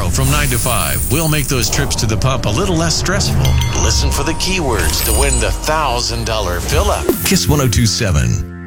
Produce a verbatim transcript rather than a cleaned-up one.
from nine to five. We'll make those trips to the pump a little less stressful. Listen for the keywords to win the one thousand dollars fill-up. Kiss one oh two seven.